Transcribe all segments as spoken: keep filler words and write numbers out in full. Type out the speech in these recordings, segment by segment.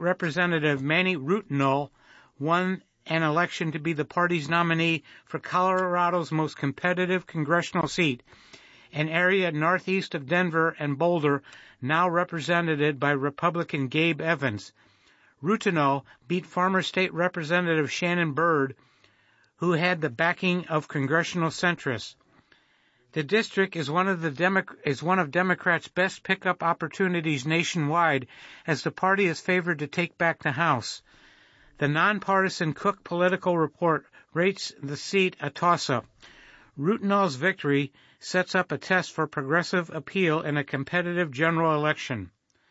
Representative Manny Rutinol won an election to be the party's nominee for Colorado's most competitive congressional seat, an area northeast of Denver and Boulder, now represented by Republican Gabe Evans. Rutinol beat former state Representative Shannon Byrd, who had the backing of congressional centrists. The district is one of the Demo- is one of Democrats' best pickup opportunities nationwide, as the party is favored to take back the House. The nonpartisan Cook Political Report rates the seat a toss-up. Rutinol's victory sets up a test for progressive appeal in a competitive general election.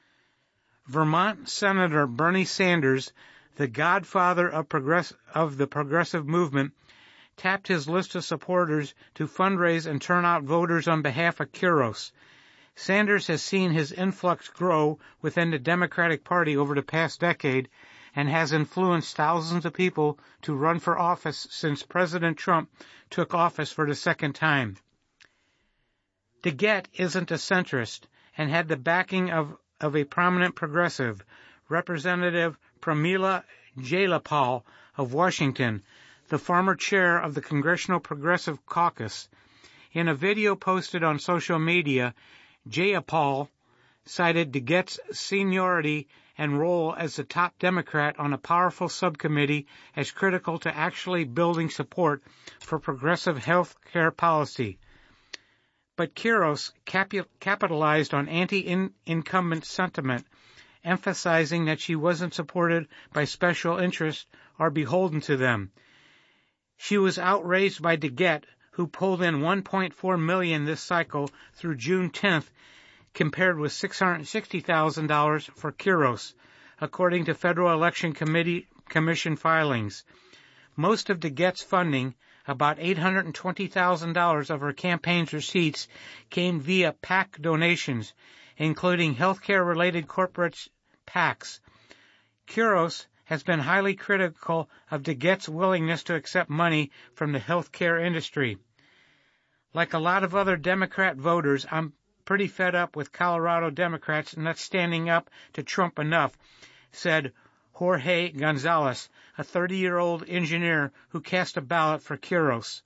Vermont Senator Bernie Sanders, the godfather of, progress- of the progressive movement, tapped his list of supporters to fundraise and turn out voters on behalf of Kyros. Sanders has seen his influx grow within the Democratic Party over the past decade and has influenced thousands of people to run for office since President Trump took office for the second time. DeGette isn't a centrist and had the backing of, of a prominent progressive, Representative Pramila Jayapal of Washington, the former chair of the Congressional Progressive Caucus. In a video posted on social media, Jayapal cited DeGette's seniority and role as the top Democrat on a powerful subcommittee as critical to actually building support for progressive health care policy. But Kyros capu- capitalized on anti-incumbent sentiment, emphasizing that she wasn't supported by special interests or beholden to them. She was outraged by DeGette, who pulled in one point four million dollars this cycle through June tenth, compared with six hundred sixty thousand dollars for Kyros, according to Federal Election Committee Commission filings. Most of DeGette's funding, about eight hundred twenty thousand dollars of her campaign's receipts, came via PAC donations, including healthcare-related corporate PACs. Kyros has been highly critical of DeGette's willingness to accept money from the healthcare industry. Like a lot of other Democrat voters, I'm pretty fed up with Colorado Democrats not standing up to Trump enough, said Jorge Gonzalez, a thirty-year-old engineer who cast a ballot for Kyros.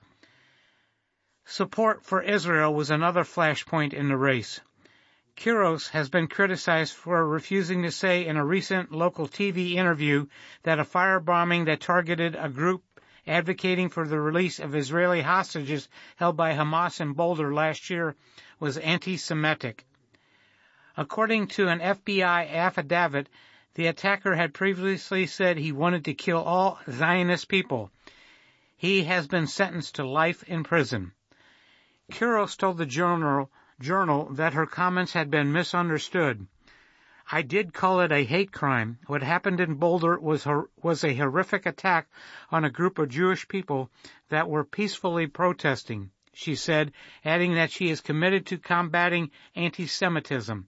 Support for Israel was another flashpoint in the race. Kyros has been criticized for refusing to say in a recent local T V interview that a firebombing that targeted a group advocating for the release of Israeli hostages held by Hamas in Boulder last year was anti-Semitic. According to an F B I affidavit, the attacker had previously said he wanted to kill all Zionist people. He has been sentenced to life in prison. Kyros told the journal, journal that her comments had been misunderstood. I did call it a hate crime. What happened in Boulder was hor- was a horrific attack on a group of Jewish people that were peacefully protesting, she said, adding that she is committed to combating anti-Semitism.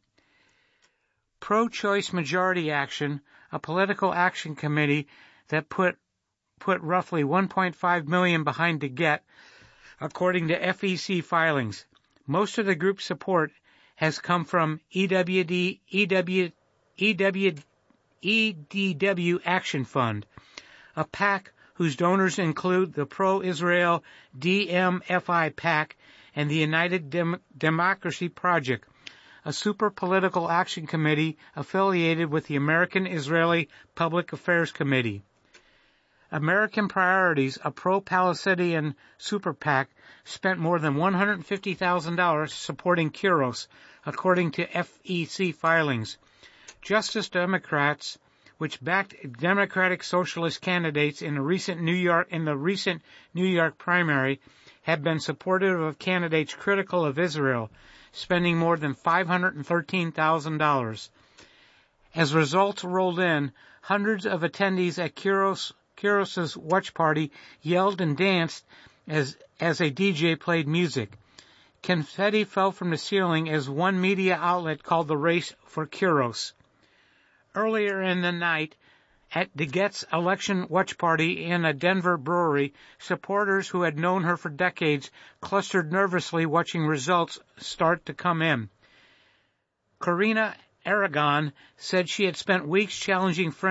Pro-Choice Majority Action, a political action committee that put put roughly one point five million dollars behind DeGette, according to F E C filings. Most of the group's support has come from E W D, E W, E W, E D W Action Fund, a PAC whose donors include the pro-Israel D M F I PAC and the United Dem- Democracy Project, a super political action committee affiliated with the American Israeli Public Affairs Committee. American Priorities, a pro-Palestinian super PAC, spent more than one hundred fifty thousand dollars supporting Kyros, according to F E C filings. Justice Democrats, which backed Democratic Socialist candidates in the recent New York in the recent New York primary, have been supportive of candidates critical of Israel, spending more than five hundred thirteen thousand dollars. As results rolled in, hundreds of attendees at Kyros Kyros's watch party yelled and danced as as a D J played music. Confetti fell from the ceiling as one media outlet called the race for Kyros. Earlier in the night, at DeGette's election watch party in a Denver brewery, supporters who had known her for decades clustered nervously watching results start to come in. Corina Aragon said she had spent weeks challenging friends